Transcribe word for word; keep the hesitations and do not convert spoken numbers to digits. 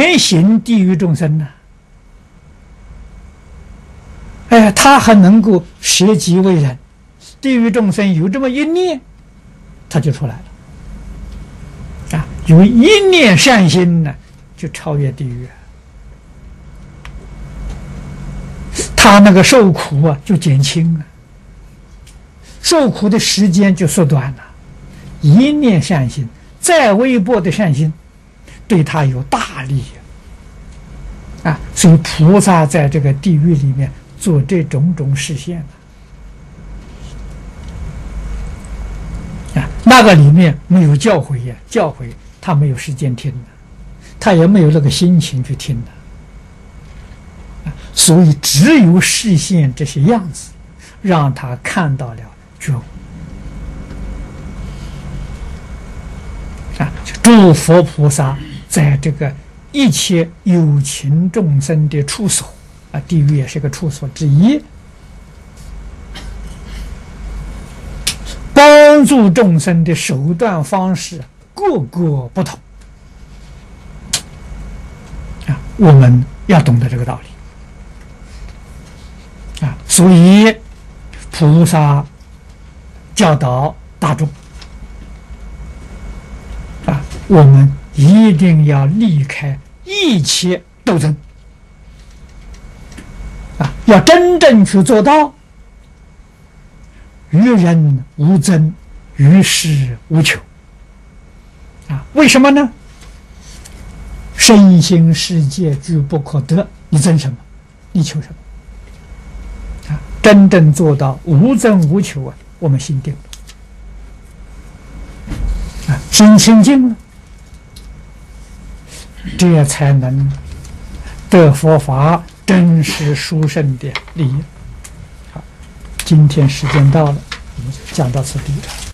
免刑地狱众生呢？哎，他还能够舍己为人，地狱众生有这么一念，他就出来了。啊，有一念善心呢，就超越地狱。他那个受苦啊，就减轻了，受苦的时间就缩短了。一念善心，再微薄的善心，对他有大利益啊！所以菩萨在这个地狱里面做这种种实现啊，那个里面没有教诲呀，教诲他没有时间听的，他也没有那个心情去听的。所以只有实现这些样子，让他看到了觉悟啊！诸佛菩萨在这个一切有情众生的处所啊，地狱也是个处所之一，帮助众生的手段方式各个不同啊，我们要懂得这个道理。啊，所以菩萨教导大众啊，我们一定要离开一切斗争啊，要真正去做到与人无争，与世无求啊。为什么呢？身心世界俱不可得，你争什么？你求什么？真正做到无争无求啊，我们心定了啊，心清净了，这才能得佛法真实殊胜的利益。好，今天时间到了，我们就讲到此地。